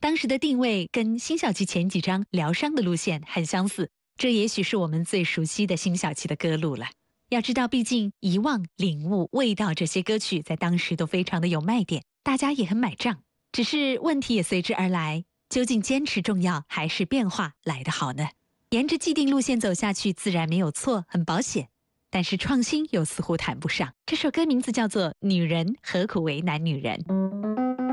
当时的定位跟辛晓琪前几张疗伤的路线很相似，这也许是我们最熟悉的辛晓琪的歌路了。要知道，毕竟遗忘、领悟、味道这些歌曲在当时都非常的有卖点，大家也很买账。只是问题也随之而来，究竟坚持重要还是变化来得好呢？沿着既定路线走下去自然没有错，很保险，但是创新又似乎谈不上。这首歌名字叫做《女人何苦为难女人》。